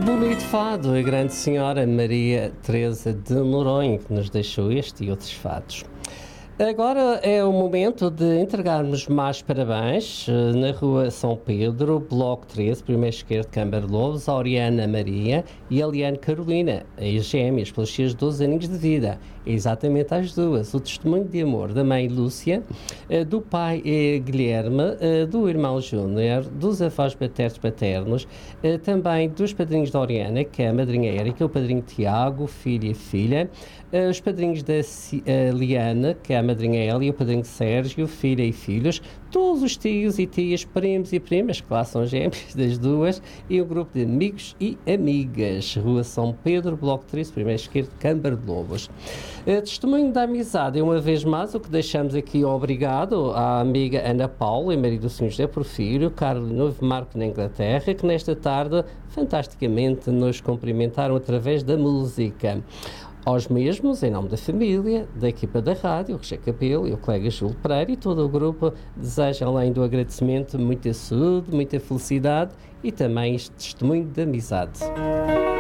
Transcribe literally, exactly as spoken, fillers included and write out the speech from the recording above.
Bonito fado, a grande senhora Maria Teresa de Noronha, que nos deixou este e outros fados. Agora é o momento de entregarmos mais parabéns na Rua São Pedro, Bloco treze, primeiro esquerdo, Câmara de Lobos, a Oriana Maria e a Liane Carolina, as gêmeas, pelos seus doze aninhos de vida. Exatamente às duas. O testemunho de amor da mãe Lúcia, do pai Guilherme, do irmão Júnior, dos avós paternos paternos, também dos padrinhos da Oriana, que é a madrinha Érica, o padrinho Tiago, filho e filha, os padrinhos da Liana, que é a madrinha Elia, o padrinho Sérgio, filha e filhos, todos os tios e tias, primos e primas, que lá são gêmeos das duas, e um grupo de amigos e amigas. Rua São Pedro, Bloco treze, primeiro esquerdo, Câmara de Lobos. Uh, testemunho da amizade, uma vez mais, o que deixamos aqui obrigado à amiga Ana Paula e marido do senhor José Porfírio, Carlos Novo Marco na Inglaterra, que nesta tarde, fantasticamente, nos cumprimentaram através da música. Aos mesmos, em nome da família, da equipa da rádio, o Roger Capelo e o colega Júlio Pereira e todo o grupo, desejo, além do agradecimento, muita saúde, muita felicidade e também este testemunho de amizade.